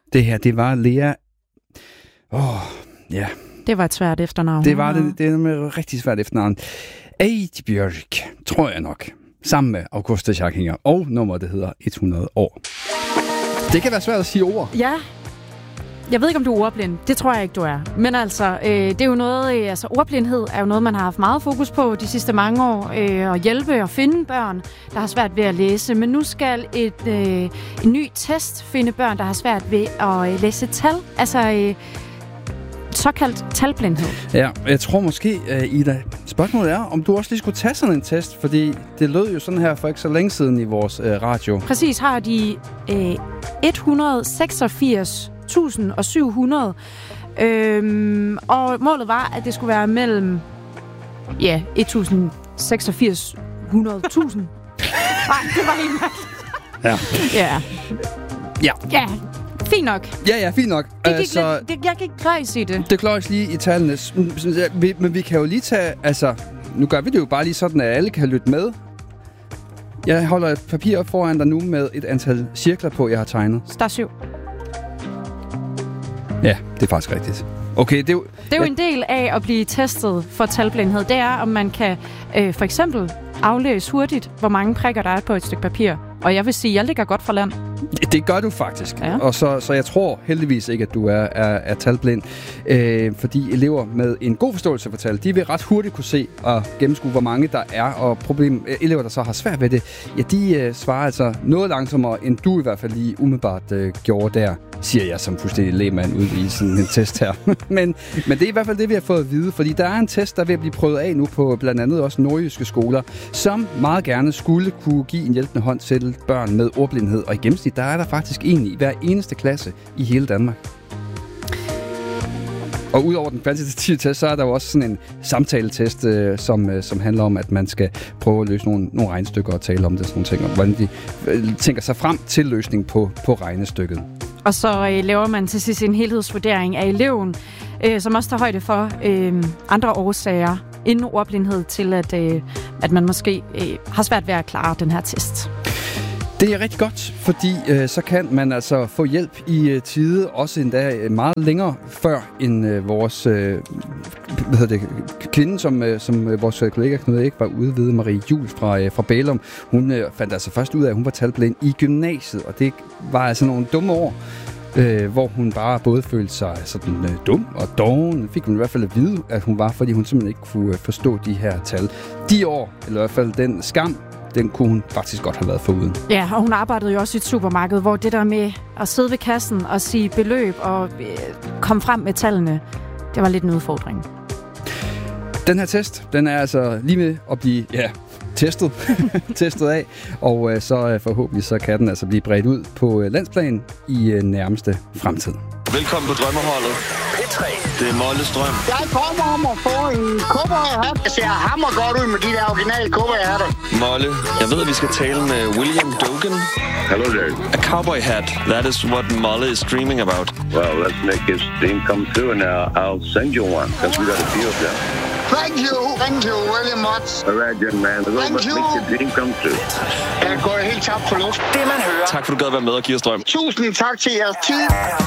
Det her, det var Lea... ja. Det var et svært efternavn. Det var det. Det er et rigtig svært efternavn. Eidbjørg, tror jeg nok. Sammen med Augusta Scharkinger. Og nummer, det hedder 100 år. Det kan være svært at sige ord. Ja. Jeg ved ikke, om du er ordblind. Det tror jeg ikke, du er. Men altså, det er jo noget... ordblindhed er jo noget, man har haft meget fokus på de sidste mange år. At hjælpe og finde børn, der har svært ved at læse. Men nu skal en ny test finde børn, der har svært ved at læse tal. Altså... såkaldt talblindhed. Ja, jeg tror måske, Ida, spørgsmålet er, om du også lige skulle tage sådan en test, fordi det lød jo sådan her for ikke så længe siden i vores radio. Præcis, har de 186.700. Og målet var, at det skulle være mellem 1.086.100.000. Nej, det var helt mærkeligt. Ja. Fint nok. Ja, fint nok. Jeg kan ikke kløjs i det. Det kløjs lige i tallene. Men vi kan jo lige tage... Altså, nu gør vi det jo bare lige sådan, at alle kan lytte med. Jeg holder et papir op foran dig nu med et antal cirkler på, jeg har tegnet. Der er 7. Ja, det er faktisk rigtigt. Okay, det er jo en del af at blive testet for talblindhed. Det er, om man kan for eksempel aflæse hurtigt, hvor mange prikker der er på et stykke papir. Og jeg vil sige, at jeg ligger godt fra land. Det gør du faktisk. Ja. Og så jeg tror heldigvis ikke, at du er talblind. Fordi elever med en god forståelse for tal, de vil ret hurtigt kunne se og gennemskue, hvor mange der er. Og elever, der så har svært ved det, ja, de svarer altså noget langsommere, end du i hvert fald lige umiddelbart gjorde der, siger jeg som fuldstændig lægmand ude i sådan en test her. men det er i hvert fald det, vi har fået at vide. Fordi der er en test, der er ved at blive prøvet af nu på blandt andet også nordjyske skoler, som meget gerne skulle kunne give en hjælpende hånd til børn med ordblindhed. Og i gennemsnit, der er der faktisk en i hver eneste klasse i hele Danmark. Og udover den kvantitative test, så er der jo også sådan en samtaletest, som handler om, at man skal prøve at løse nogle regnestykker og tale om det, sådan nogle ting, og hvordan de tænker sig frem til løsning på regnestykket. Og så laver man til sidst en helhedsvurdering af eleven, som også tager højde for andre årsager inden ordblindhed til, at man måske har svært ved at klare den her test. Det er rigtig godt, fordi så kan man altså få hjælp i tide, også endda meget længere før end vores kvinde, som vores kollega Knud Erik var ude ved, Marie Juhl fra Bælum. Hun fandt altså først ud af, at hun var talblind i gymnasiet, og det var altså nogle dumme år, hvor hun bare både følte sig sådan dum og doven. Fik hun i hvert fald at vide, at hun var, fordi hun simpelthen ikke kunne forstå de her tal. De år, eller i hvert fald den skam, den kunne hun faktisk godt have været foruden. Ja, og hun arbejdede jo også i et supermarked, hvor det der med at sidde ved kassen og sige beløb og komme frem med tallene, det var lidt en udfordring. Den her test, den er altså lige med at blive testet af, og så forhåbentlig så kan den altså blive bredt ud på landsplan i nærmeste fremtid. Velkommen på Drømmeholdet. P3. Det er Molles drøm. Jeg kommer om at få en cowboyhat. Jeg ser hammer godt ud med de der originale cowboyhatter. Molle, jeg ved, at vi skal tale med William Dogen. Hello there. A cowboy hat. That is what Molle is dreaming about. Well, let's make his dream come true, and I'll send you one, because we got a few of them. Thank you very much. All right, young man. Let's make your dream come true. Jeg går helt tabt for luft. Det man hører. Tak for, du gad være med og give os drøm. Tusind tak til jeres tid.